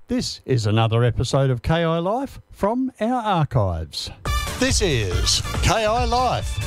This is another episode of KI Life from our archives. This is KI Life.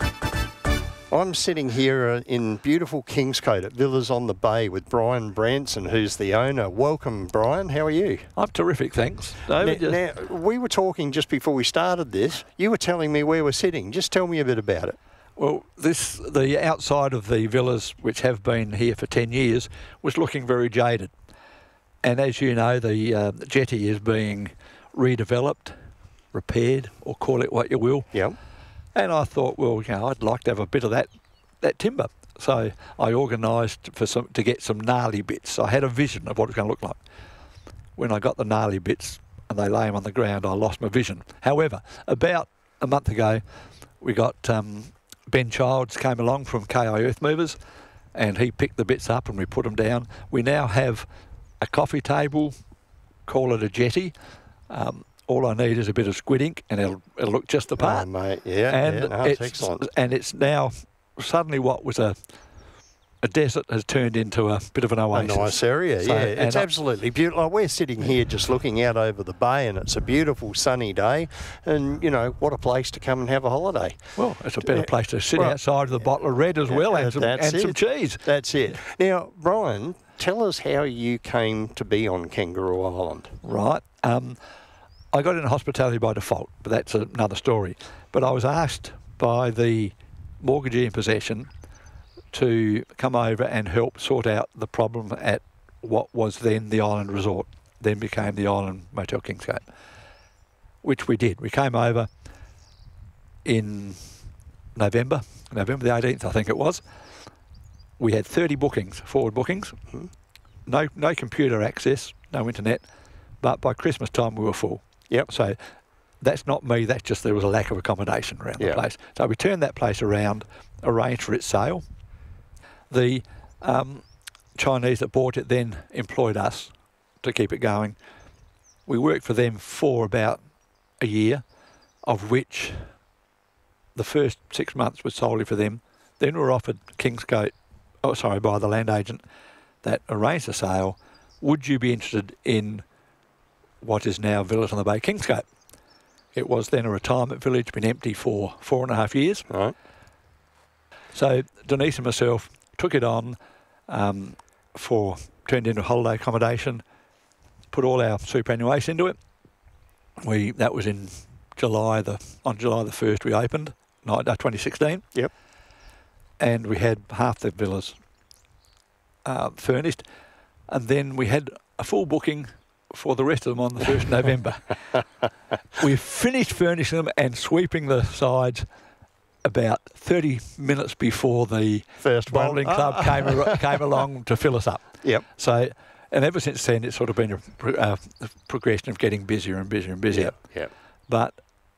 I'm sitting here in beautiful Kingscote at Villas on the Bay with Brian Branson, who's the owner. Welcome, Brian. How are you? I'm terrific, thanks, David. Now, we were talking just before we started this. You were telling me where we're sitting. Just tell me a bit about it. Well, the outside of the villas, which have been here for 10 years, was looking very jaded. And as you know, the jetty is being redeveloped, repaired, or call it what you will. Yep. And I thought, well, I'd like to have a bit of that timber. So I organised to get some gnarly bits. I had a vision of what it was going to look like. When I got the gnarly bits and they lay them on the ground, I lost my vision. However, about a month ago, we got Ben Childs came along from KI Earth Movers, and he picked the bits up and we put them down. We now have a coffee table, call it a jetty. All I need is a bit of squid ink and it'll look just the part. Oh, mate, it's excellent. And it's now suddenly what was a desert has turned into a bit of an oasis. A nice area, So, yeah. It's absolutely beautiful. We're sitting here just looking out over the bay and it's a beautiful sunny day and, what a place to come and have a holiday. Well, it's a better place to sit outside with a bottle of red as well and some cheese. That's it. Now, Brian, tell us how you came to be on Kangaroo Island. Right. I got into hospitality by default, but that's another story. But I was asked by the mortgagee in possession to come over and help sort out the problem at what was then the Island Resort, then became the Island Motel Kingscote, which we did. We came over in November the 18th, I think it was. We had 30 bookings, forward bookings, no computer access, no internet, but by Christmas time we were full. Yep. So that's not me, that's just there was a lack of accommodation around the place. So we turned that place around, arranged for its sale. The Chinese that bought it then employed us to keep it going. We worked for them for about a year, of which the first 6 months was solely for them. Then we were offered by the land agent that arranged the sale, would you be interested in what is now Villas on the Bay Kingscote? It was then a retirement village, been empty for 4.5 years. Right. So Denise and myself took it on turned into holiday accommodation, put all our superannuation into it. That was in July the 1st we opened, 2016. Yep. And we had half the villas furnished, and then we had a full booking for the rest of them on the 1st of November. We finished furnishing them and sweeping the sides about 30 minutes before the First bowling club came along to fill us up. Yep. So, and ever since then, it's sort of been a progression of getting busier and busier and busier. Yep. But,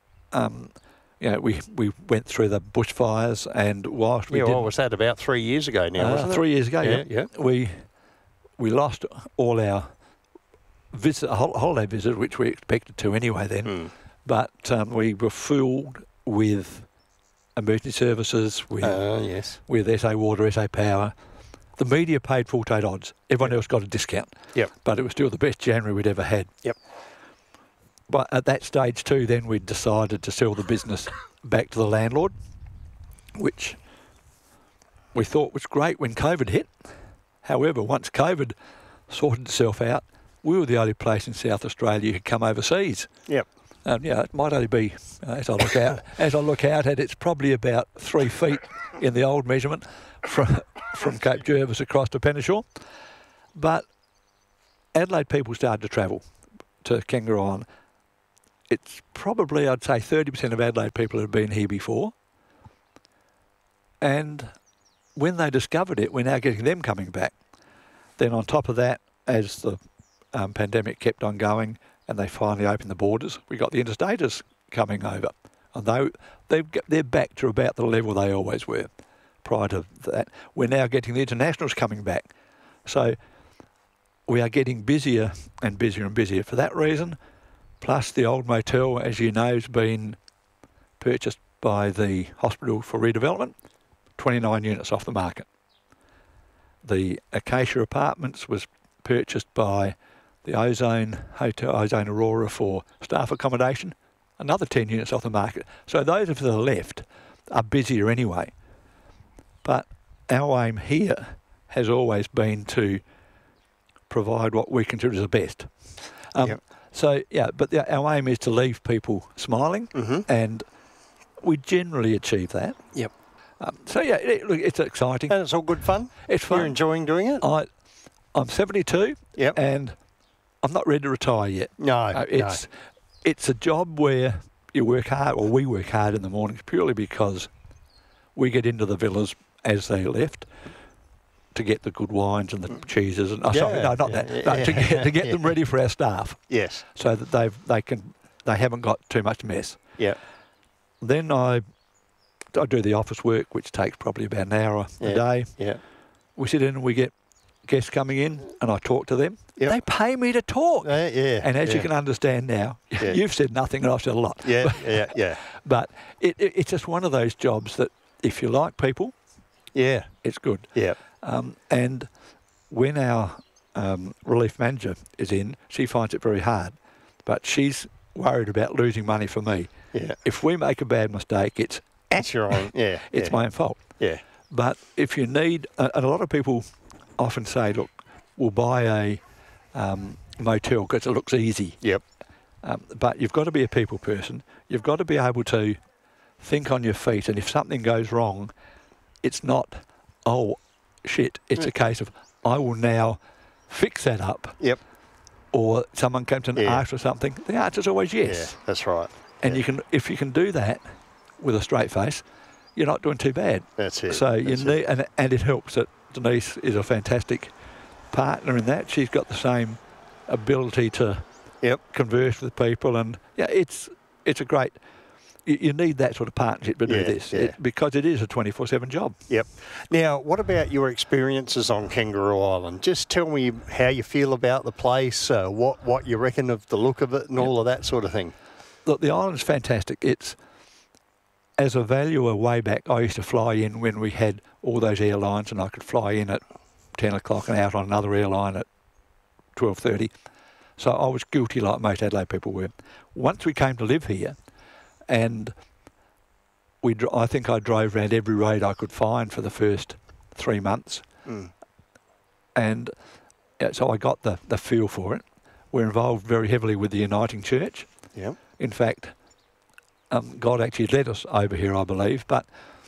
we went through the bushfires, and whilst we was that about 3 years ago now, wasn't it? 3 years ago, yeah. We lost all our holiday visitors, which we expected to anyway then. But we were filled with emergency services, with SA Water, SA Power. The media paid full tote odds. Everyone else got a discount. Yep. But it was still the best January we'd ever had. Yep. But at that stage too, then we decided to sell the business back to the landlord, which we thought was great when COVID hit. However, once COVID sorted itself out, we were the only place in South Australia who could come overseas. Yep. It might only be, as I look out at, it's probably about 3 feet in the old measurement from Cape Jervis across to Penneshaw. But Adelaide people started to travel to Kangaroo Island. It's probably, I'd say, 30% of Adelaide people had been here before. And when they discovered it, we're now getting them coming back. Then on top of that, as the pandemic kept on going and they finally opened the borders, we got the interstaters coming over. And they're back to about the level they always were prior to that. We're now getting the internationals coming back. So we are getting busier and busier and busier for that reason. Plus the old motel, as you know, has been purchased by the hospital for redevelopment, 29 units off the market. The Acacia Apartments was purchased by the Ozone Hotel, Ozone Aurora for staff accommodation, another 10 units off the market. So those of us that are left are busier anyway. But our aim here has always been to provide what we consider as the best. So, yeah, but our aim is to leave people smiling, and we generally achieve that. Yep. So, yeah, look, it's exciting. And it's all good fun? It's fun. You're enjoying doing it? I'm 72, and I'm not ready to retire yet. No, It's a job where you work hard, or we work hard in the mornings, purely because we get into the villas as they left to get the good wines and the cheeses and to get them ready for our staff. Yes. So that they haven't got too much mess. Yeah. Then I do the office work, which takes probably about an hour a day. Yeah. We sit in and we get guests coming in, and I talk to them. Yep. They pay me to talk. And as you can understand now, you've said nothing and I've said a lot. Yeah. But it's just one of those jobs that if you like people, it's good. Yeah. And when our relief manager is in, she finds it very hard, but she's worried about losing money for me. Yeah. If we make a bad mistake, it's your own. Yeah. It's my own fault. Yeah. But if you need, and a lot of people often say, look, we'll buy a motel because it looks easy. Yep. But you've got to be a people person. You've got to be able to think on your feet, and if something goes wrong, it's not, oh, shit. It's a case of, I will now fix that up. Yep. Or someone comes and asks for something. The answer's always yes. Yeah, that's right. And if you can do that with a straight face, you're not doing too bad. That's it. So and it helps that Denise is a fantastic partner in that. She's got the same ability to converse with people, and it's a great. You need that sort of partnership to do this because it is a 24/7 job. Yep. Now, what about your experiences on Kangaroo Island? Just tell me how you feel about the place, what you reckon of the look of it, and all of that sort of thing. Look, the island's fantastic. It's, as a valuer way back, I used to fly in when we had all those airlines, and I could fly in at 10 o'clock and out on another airline at 12:30. So I was guilty like most Adelaide people were. Once we came to live here, and I think I drove around every road I could find for the first 3 months. And so I got the feel for it. We're involved very heavily with the Uniting Church. Yeah. In fact, God actually led us over here, I believe. But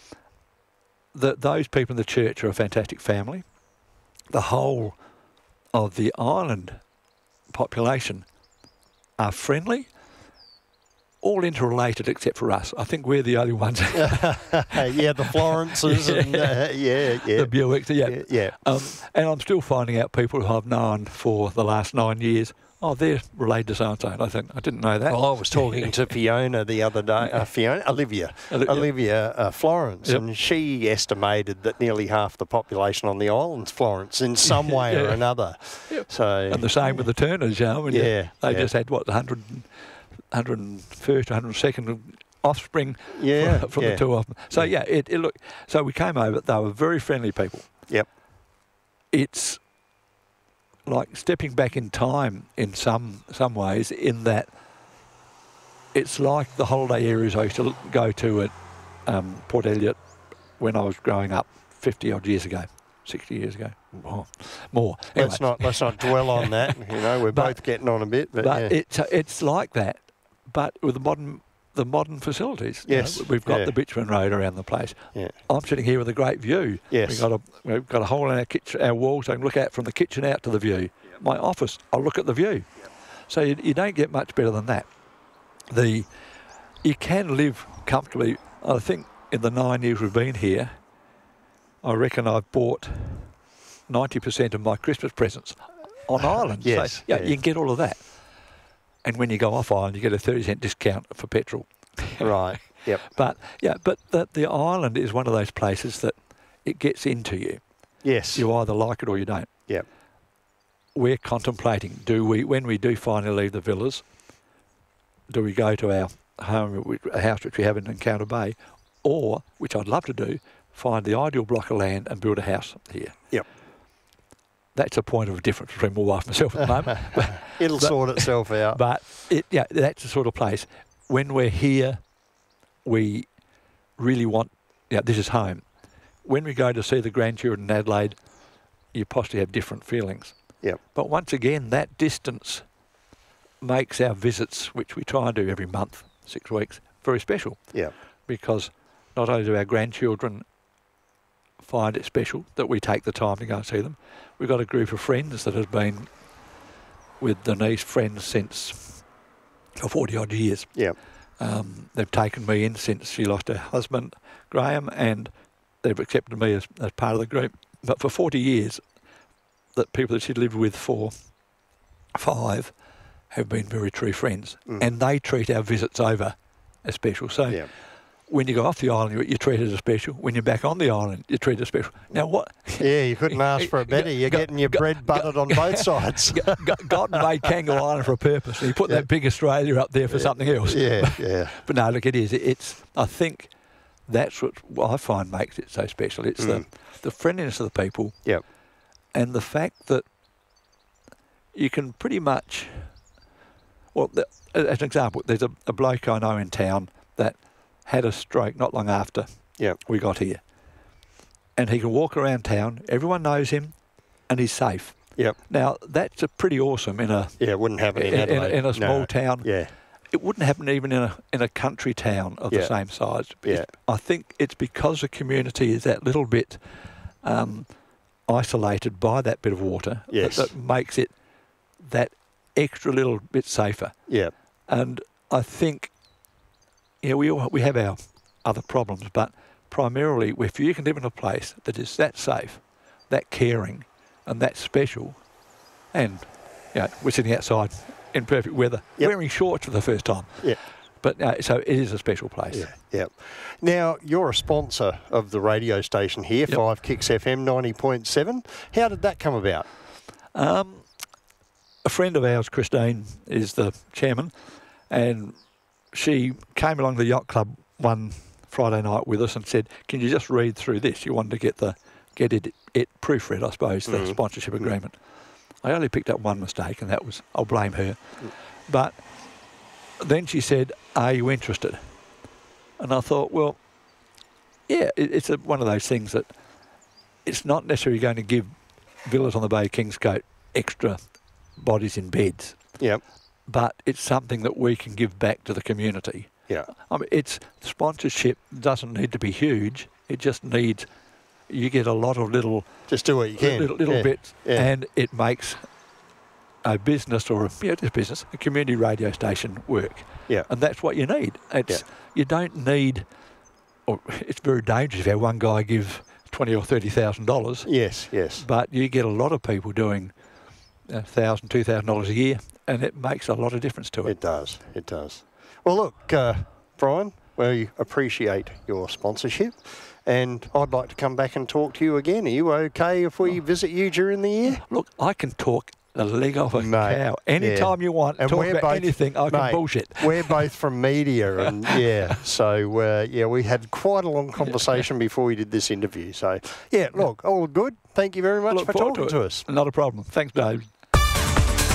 those people in the church are a fantastic family. The whole of the island population are friendly, all interrelated except for us. I think we're the only ones. The Florences and the Buicks. Yeah. And I'm still finding out people who I've known for the last 9 years. Oh, they're related to so-and-so. And I think, I didn't know that. Well, I was talking to Fiona the other day, Olivia Florence, and she estimated that nearly half the population on the island's Florence in some way or another. Yep. So, and the same with the Turners, they just had, 101st, 102nd offspring from the two of them. So, so we came over. They were very friendly people. Yep. It's like stepping back in time in some ways, in that it's like the holiday areas I used to go to at Port Elliot when I was growing up 50 odd years ago, 60 years ago, more. Anyway. Let's not dwell on that. We're both getting on a bit, but it's like that, but with the modern facilities. Yes, we've got the bitumen road around the place. Yeah. I'm sitting here with a great view. Yes. We've got a hole in our wall, so I can look out from the kitchen out to the view. Yep. My office, I'll look at the view. Yep. So you don't get much better than that. You can live comfortably. I think in the 9 years we've been here, I reckon I've bought 90% of my Christmas presents on island. Yes. So, you can get all of that. And when you go off island, you get a 30% discount for petrol. Right. Yep. But the island is one of those places that it gets into you. Yes. You either like it or you don't. Yep. We're contemplating, when we do finally leave the villas, do we go to our home, a house which we have in Encounter Bay, or, which I'd love to do, find the ideal block of land and build a house here. Yep. that's a point of difference between my wife and myself at the moment. It'll sort itself out. But that's the sort of place. When we're here, we really want, this is home. When we go to see the grandchildren in Adelaide, you possibly have different feelings. Yep. But once again, that distance makes our visits, which we try and do every month, 6 weeks, very special. Yeah. Because not only do our grandchildren find it special that we take the time to go and see them, we've got a group of friends that has been with Denise friends since for 40 odd years. Yeah. They've taken me in since she lost her husband, Graham, and they've accepted me as part of the group. But for 40 years, the people that she lived with for 5 have been very true friends. And they treat our visits over as special. So when you go off the island, you're treated as special. When you're back on the island, you're treated as special. Now what? Yeah, you couldn't ask for a better. You're getting your bread buttered on both sides. God made Kangaroo Island for a purpose. And he put that big Australia up there for something else. Yeah. But no, look, it is. I think that's what I find makes it so special. It's the friendliness of the people. Yep. And the fact that you can pretty much, as an example, there's a bloke I know in town that had a stroke not long after we got here. And he can walk around town, everyone knows him, and he's safe. Yep. Now, that's pretty awesome in a... Yeah, it wouldn't happen in Adelaide. In a small town. Yeah. It wouldn't happen even in a country town of the same size. Yeah. I think it's because the community is that little bit isolated by that bit of water that makes it that extra little bit safer. Yeah. And I think, we have our other problems, but primarily if you can live in a place that is that safe, that caring, and that special, and we're sitting outside in perfect weather, wearing shorts for the first time. Yeah. But so it is a special place. Yeah. Now, you're a sponsor of the radio station here, 5 Kicks FM 90.7. How did that come about? A friend of ours, Christine, is the chairman, and she came along to the yacht club one Friday night with us and said, "Can you just read through this?" You wanted to get it proofread, I suppose, the sponsorship agreement. I only picked up one mistake, and that was, I'll blame her. But then she said, "Are you interested?" And I thought, well, it's one of those things that it's not necessarily going to give Villas on the Bay Kingscote extra bodies in beds. Yep. But it's something that we can give back to the community. Yeah. I mean, sponsorship doesn't need to be huge. It just needs, you get a lot of little... Just do what you can. Little bits, and it makes a business or a community radio station work. Yeah. And that's what you need. You don't need, or it's very dangerous if you have one guy give $20,000 or $30,000. Yes. But you get a lot of people doing $1,000, $2,000 a year, and it makes a lot of difference to it. It does. Well, look, Brian, we appreciate your sponsorship, and I'd like to come back and talk to you again. Are you okay if we visit you during the year? Look, I can talk the leg off a cow anytime you want. And talk about anything. I can bullshit. We're both from media, and so we had quite a long conversation before we did this interview. So look, all good. Thank you very much for talking to us. Not a problem. Thanks, Dave.